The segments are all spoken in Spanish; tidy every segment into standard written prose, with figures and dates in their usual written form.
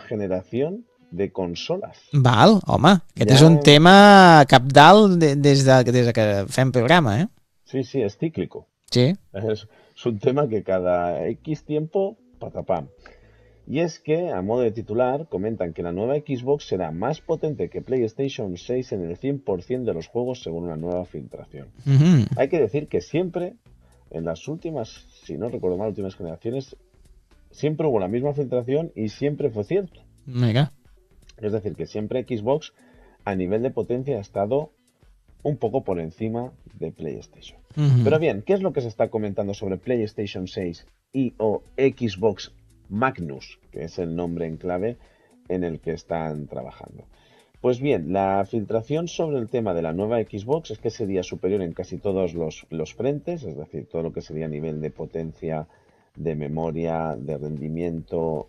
generación de consolas. Val, home, aquest Ja és un hem- tema cabdal des de que fem programa, eh? Sí, sí, es cíclico. Sí. Es un tema que cada X tiempo, patapam. Y es que, a modo de titular, comentan que la nueva Xbox será más potente que PlayStation 6 en el 100% de los juegos según una nueva filtración. Mhm. Hay que decir que siempre, en las últimas, si no recuerdo mal, últimas generaciones, siempre hubo la misma filtración y siempre fue cierto. Mira. Es decir, que siempre Xbox a nivel de potencia ha estado un poco por encima de PlayStation. Pero Mhm. bien, ¿qué es lo que se está comentando sobre PlayStation 6 y o Xbox Magnus, que es el nombre en clave en el que están trabajando? Pues bien, la filtración sobre el tema de la nueva Xbox es que sería superior en casi todos los frentes, es decir, todo lo que sería a nivel de potencia, de memoria, de rendimiento,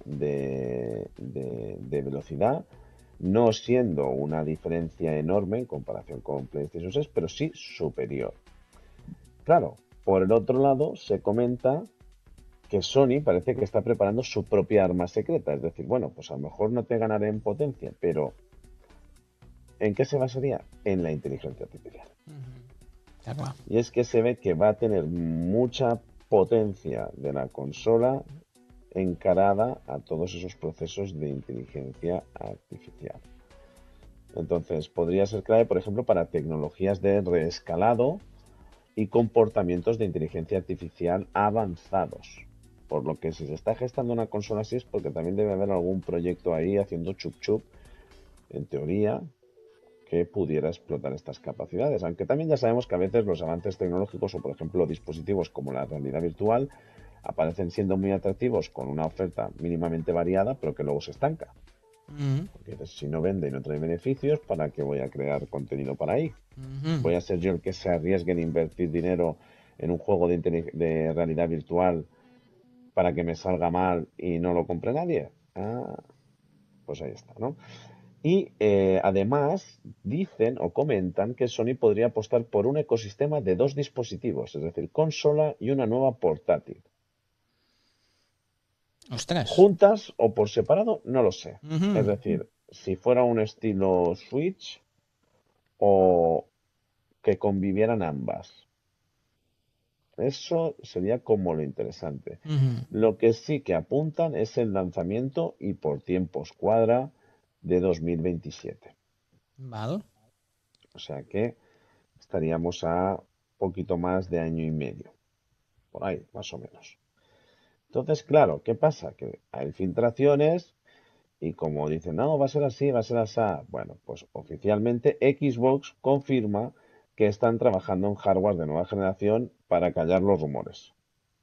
de velocidad, no siendo una diferencia enorme en comparación con PlayStation 6, pero sí superior. Claro, por el otro lado se comenta que Sony parece que está preparando su propia arma secreta, es decir, bueno, pues a lo mejor no te ganaré en potencia, pero ¿en qué se basaría? En la inteligencia artificial. Está clar. Y es que se ve que va a tener mucha potencia de la consola encarada a todos esos procesos de inteligencia artificial. Entonces, podría ser clave, por ejemplo, para tecnologías de reescalado y comportamientos de inteligencia artificial avanzados. Por lo que si se está gestando una consola así es porque también debe haber algún proyecto ahí haciendo chup chup, en teoría, que pudiera explotar estas capacidades. Aunque también ya sabemos que a veces los avances tecnológicos o, por ejemplo, dispositivos como la realidad virtual aparecen siendo muy atractivos con una oferta mínimamente variada, pero que luego se estanca. Mhm. Porque si no vende y no trae beneficios, ¿para qué voy a crear contenido para ahí? Mhm. ¿Voy a ser yo el que se arriesgue en invertir dinero en un juego de realidad virtual para que me salga mal y no lo compre nadie? Ah, pues ahí está, ¿no? Y además dicen o comentan que Sony podría apostar por un ecosistema de dos dispositivos, es decir, consola y una nueva portátil. Ostres. Juntas o por separado, no lo sé. Es Mhm. decir, si fuera un estilo Switch o que convivieran ambas. Eso sería como lo interesante. Mhm. Lo que sí que apuntan es el lanzamiento y por tiempos cuadra de 2027. Val. O sea que estaríamos a poquito más de año y medio. Por ahí, más o menos. Entonces, claro, ¿qué pasa? Que hay filtraciones y como dicen, no, va a ser así, va a ser así. Bueno, pues oficialmente Xbox confirma que están trabajando en hardware de nueva generación para callar los rumores.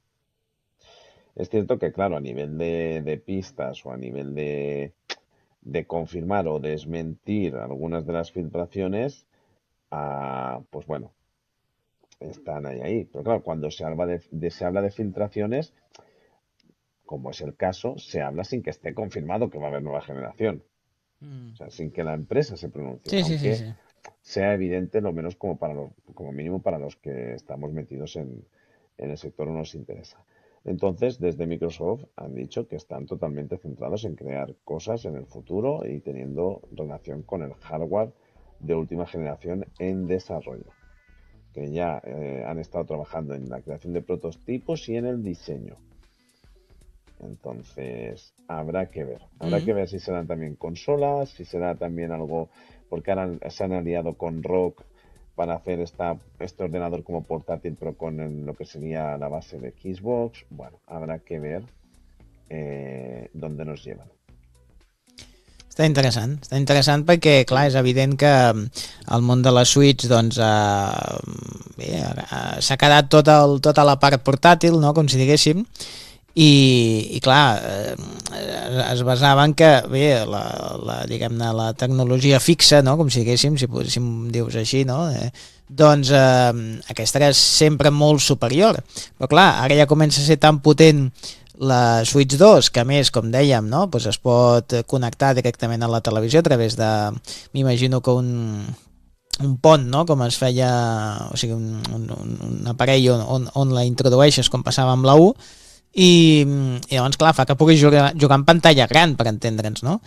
Es cierto que, claro, a nivel de pistas o a nivel de confirmar o desmentir algunas de las filtraciones, pues bueno, están ahí. Pero claro, cuando se habla de filtraciones, como es el caso, se habla sin que esté confirmado que va a haber nueva generación. O Mm. sea, sin que la empresa se pronuncie, Sí, sí, sí, aunque sí. sea evidente, lo menos como como mínimo para los que estamos metidos en el sector o nos interesa. Entonces, desde Microsoft han dicho que están totalmente centrados en crear cosas en el futuro y teniendo relación con el hardware de última generación en desarrollo, que ya han estado trabajando en la creación de prototipos y en el diseño. Entonces, habrá Mm. que ver si serán también consolas, si será también algo, porque ahora se han aliado con ROG para hacer este ordenador como portátil, pero con lo que sería la base de Xbox. Bueno, habrá que ver dónde nos llevan. Està interessant perquè, clar, és evident que el món de la Switch doncs, bé, s'ha quedat tota la part portàtil, no?, com si diguéssim, i clar, es basava en que, bé, diguem-ne, la tecnologia fixa, no?, com si diguéssim, si dius així, no?, doncs aquesta era sempre molt superior. Però clar, ara ja comença a ser tan potent la Switch 2, que a més, com dèiem, no, doncs es pot connectar directament a la televisió a través de, m'imagino que un pont, no?, com es feia, o sigui, un aparell on la introdueixes, com passava amb la U, i llavors, clar, fa que puguis jugar en pantalla gran, per entendre'ns, no?